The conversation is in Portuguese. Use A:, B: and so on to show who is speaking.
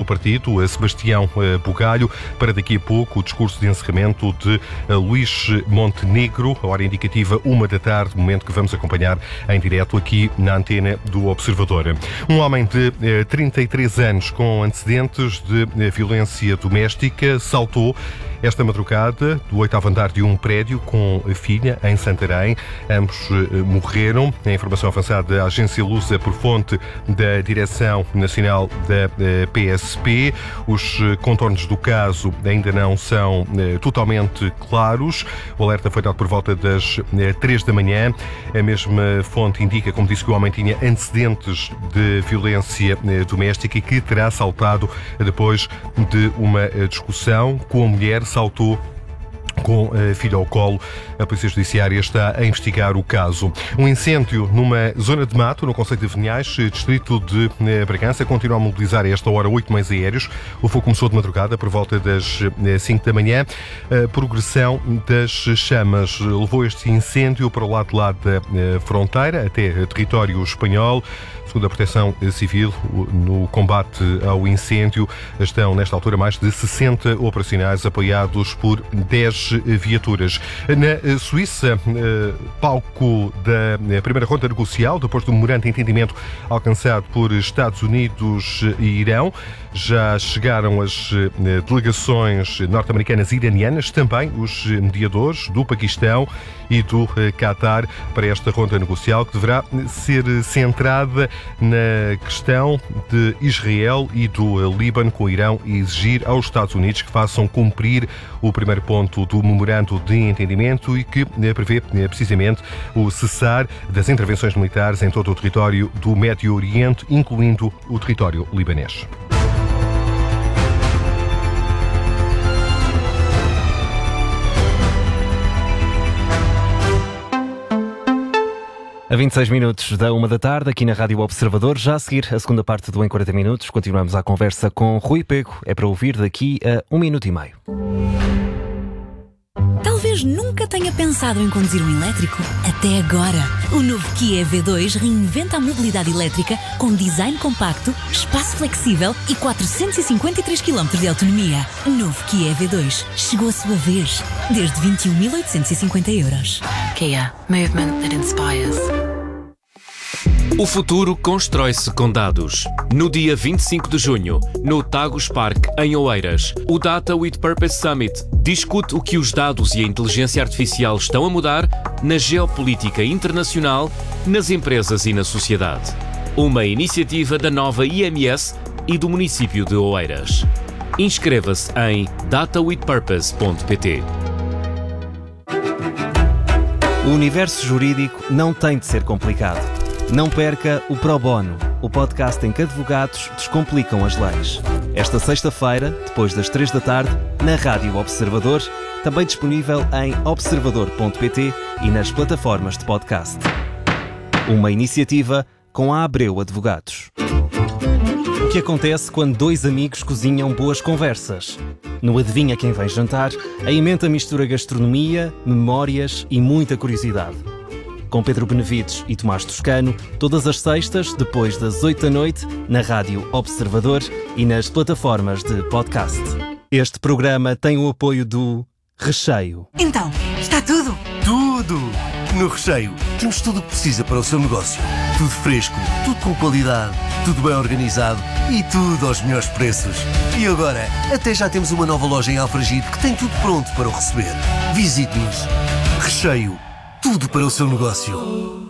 A: partido, Sebastião Bugalho, para daqui a pouco o discurso de encerramento de Luís Montenegro, a hora indicativa 1 da tarde, momento que vamos acompanhar em direto aqui na antena do Observador. Um homem de 33 anos com antecedentes de violência doméstica saltou esta madrugada do 8º andar de um prédio com a filha em Santarém. Ambos morreram. A informação avançada da agência Lusa por fonte da Direção Nacional da PSP. Os contornos do caso ainda não são totalmente claros. O alerta foi dado por volta das 3 da manhã. A mesma fonte indica, como disse, que o homem tinha antecedentes de violência doméstica e que terá saltado depois de uma discussão com a mulher. Saltou com a filha ao colo. A Polícia Judiciária está a investigar o caso. Um incêndio numa zona de mato, no concelho de Vinhais, distrito de Bragança, continua a mobilizar a esta hora 8 meios aéreos. O fogo começou de madrugada, por volta das 5 da manhã. A progressão das chamas levou este incêndio para o lado de lá da fronteira, até território espanhol. Segundo a Proteção Civil, no combate ao incêndio estão, nesta altura, mais de 60 operacionais apoiados por 10 viaturas. Na Suíça, palco da primeira ronda negocial, depois do memorando de entendimento alcançado por Estados Unidos e Irão, já chegaram as delegações norte-americanas e iranianas, também os mediadores do Paquistão e do Qatar para esta ronda negocial, que deverá ser centrada na questão de Israel e do Líbano, com o Irão e exigir aos Estados Unidos que façam cumprir o primeiro ponto do memorando de entendimento e que prevê precisamente o cessar das intervenções militares em todo o território do Médio Oriente, incluindo o território libanês.
B: A 26 minutos da 1 da tarde, aqui na Rádio Observador. Já a seguir, a segunda parte do Em 40 Minutos. Continuamos a conversa com Rui Pego. É para ouvir daqui a 1 minuto e meio.
C: Talvez nunca tenha pensado em conduzir um elétrico. Até agora. O novo Kia EV2 reinventa a mobilidade elétrica com design compacto, espaço flexível e 453 km de autonomia. Novo Kia EV2. Chegou a sua vez. Desde 21.850 euros.
D: Kia. Movement that inspires.
E: O futuro constrói-se com dados. No dia 25 de junho, no Tagus Park, em Oeiras, o Data with Purpose Summit discute o que os dados e a inteligência artificial estão a mudar na geopolítica internacional, nas empresas e na sociedade. Uma iniciativa da nova IMS e do município de Oeiras. Inscreva-se em datawithpurpose.pt.
B: O universo jurídico não tem de ser complicado. Não perca o Pro Bono, o podcast em que advogados descomplicam as leis. Esta sexta-feira, depois das 3 da tarde, na Rádio Observador, também disponível em observador.pt e nas plataformas de podcast. Uma iniciativa com a Abreu Advogados. O que acontece quando dois amigos cozinham boas conversas? No Adivinha Quem Vem Jantar, a emenda mistura gastronomia, memórias e muita curiosidade. Com Pedro Benevides e Tomás Toscano, todas as sextas, depois das 8 da noite, na Rádio Observador e nas plataformas de podcast. Este programa tem o apoio do Recheio.
F: Então, está tudo?
G: Tudo! No Recheio, temos tudo o que precisa para o seu negócio. Tudo fresco, tudo com qualidade, tudo bem organizado e tudo aos melhores preços. E agora, até já temos uma nova loja em Alfragide que tem tudo pronto para o receber. Visite-nos. Recheio. Tudo para o seu negócio.